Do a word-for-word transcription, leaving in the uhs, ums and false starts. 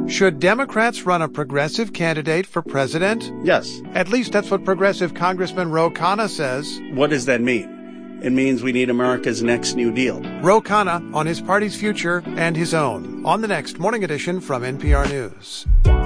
Should Democrats run a progressive candidate for president? Yes. At least that's what progressive Congressman Ro Khanna says. What does that mean? It means we need America's next New Deal. Ro Khanna on his party's future and his own on the next Morning Edition from N P R News.